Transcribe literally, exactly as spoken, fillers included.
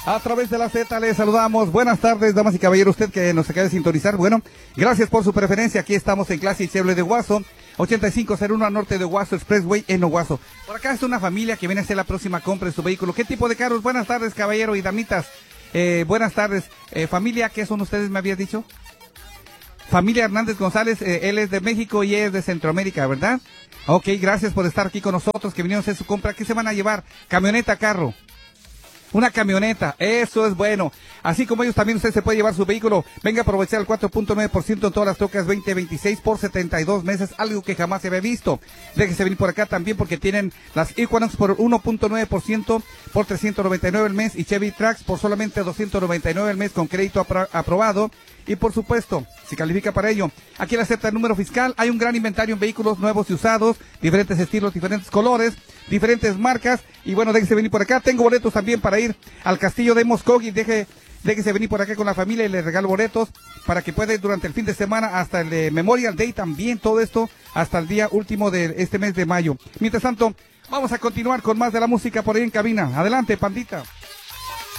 A través de la Z le saludamos. Buenas tardes, damas y caballeros, usted que nos acaba de sintonizar. Bueno, gracias por su preferencia. Aquí estamos en Classic Chevrolet de Owasso, ochenta y cinco cero uno al norte de Owasso Expressway en Owasso. Por acá está una familia que viene a hacer la próxima compra de su vehículo. ¿Qué tipo de carros? Buenas tardes, caballero y damitas. Eh, buenas tardes. Eh, familia, ¿qué son ustedes, me habías dicho? Familia Hernández González, eh, él es de México y ella es de Centroamérica, ¿verdad? Ok, gracias por estar aquí con nosotros, que vinieron a hacer su compra. ¿Qué se van a llevar? ¿Camioneta, carro? Una camioneta, eso es bueno. Así como ellos también usted se puede llevar su vehículo. Venga a aprovechar el cuatro punto nueve por ciento en todas las trocas veinte veintiséis por setenta y dos meses, algo que jamás se había visto. Déjese venir por acá también porque tienen las Equinox por uno punto nueve por ciento por trescientos noventa y nueve al mes y Chevy Trax por solamente doscientos noventa y nueve al mes con crédito apro aprobado. Y por supuesto, si califica para ello, aquí le acepta el número fiscal. Hay un gran inventario en vehículos nuevos y usados, diferentes estilos, diferentes colores, diferentes marcas. Y bueno, déjese venir por acá. Tengo boletos también para ir al castillo de Moscogui. Deje, déjese venir por acá con la familia y le regalo boletos para que pueda ir durante el fin de semana hasta el de Memorial Day también. Todo esto hasta el día último de este mes de mayo. Mientras tanto, vamos a continuar con más de la música por ahí en cabina. Adelante, pandita.